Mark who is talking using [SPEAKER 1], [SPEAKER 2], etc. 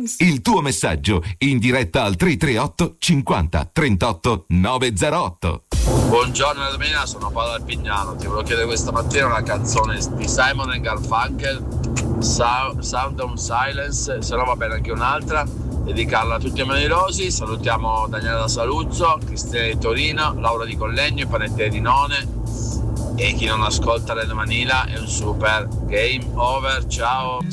[SPEAKER 1] Il tuo messaggio in diretta al 338 50 38 908.
[SPEAKER 2] Buongiorno Domenico, sono Paolo Alpignano. Ti volevo chiedere questa mattina una canzone di Simon & Garfunkel, Sound of Silence, se no va bene anche un'altra, dedicarla a tutti i manierosi. Salutiamo Daniela da Saluzzo, Cristina di Torino, Laura di Collegno, Panettiere di None, e chi non ascolta Red Manila è un super game over. Ciao.